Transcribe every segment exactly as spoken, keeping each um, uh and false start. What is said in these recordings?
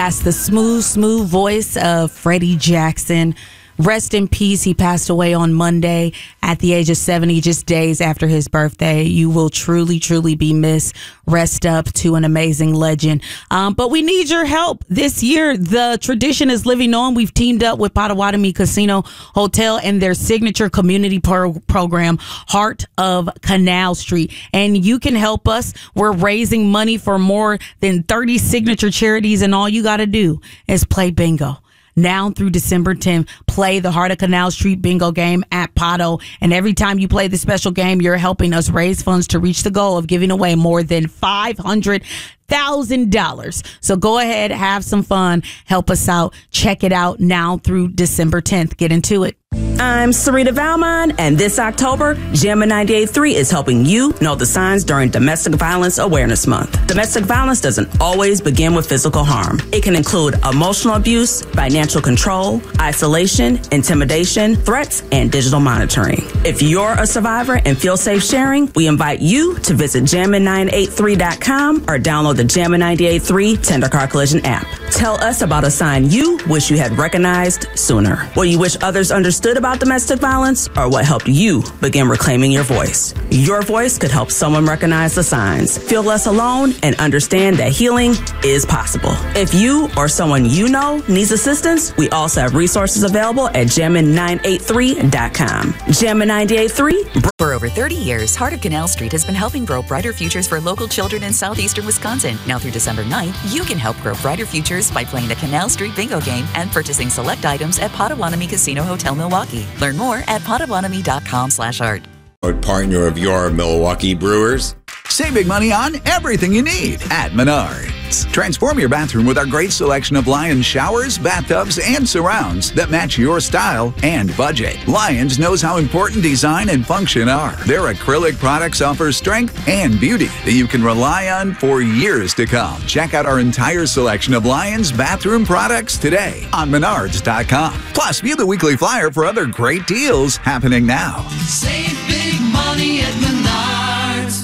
That's the smooth, smooth voice of Freddie Jackson. Rest in peace. He passed away on Monday at the age of seventy, just days after his birthday. You will truly, truly be missed. Rest up to an amazing legend. Um, but we need your help this year. The tradition is living on. We've teamed up with Potawatomi Casino Hotel and their signature community pro- program, Heart of Canal Street. And you can help us. We're raising money for more than thirty signature charities, and all you got to do is play bingo. Now through December tenth, play the Heart of Canal Street bingo game at Potto. And every time you play the special game, you're helping us raise funds to reach the goal of giving away more than five hundred thousand dollars. So go ahead, have some fun, help us out. Check it out now through December tenth. Get into it. I'm Sarita Valmont, and this October, Jammin' ninety-eight point three is helping you know the signs during Domestic Violence Awareness Month. Domestic violence doesn't always begin with physical harm. It can include emotional abuse, financial control, isolation, intimidation, threats, and digital monitoring. If you're a survivor and feel safe sharing, we invite you to visit jammin nine eight three dot com or download the Jammin' ninety-eight point three Tender Car Collision app. Tell us about a sign you wish you had recognized sooner. What you wish others understood about domestic violence, or what helped you begin reclaiming your voice. Your voice could help someone recognize the signs, feel less alone, and understand that healing is possible. If you or someone you know needs assistance, we also have resources available at jammin nine eight three dot com. Jammin' ninety-eight point three. For over thirty years, Heart of Canal Street has been helping grow brighter futures for local children in southeastern Wisconsin. Now through December ninth, you can help grow brighter futures by playing the Canal Street bingo game and purchasing select items at Potawatomi Casino Hotel Milwaukee. Learn more at potawatomi dot com slash art. Partner of your Milwaukee Brewers. Save big money on everything you need at Menards. Transform your bathroom with our great selection of Lions showers, bathtubs, and surrounds that match your style and budget. Lions knows how important design and function are. Their acrylic products offer strength and beauty that you can rely on for years to come. Check out our entire selection of Lions bathroom products today on menards dot com. Plus, view the weekly flyer for other great deals happening now. Save big money at Menards.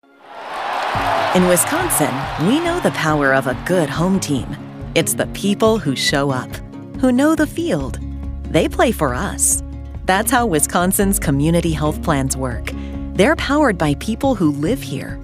In Wisconsin, we know the power of a good home team. It's the people who show up, who know the field. They play for us. That's how Wisconsin's community health plans work. They're powered by people who live here,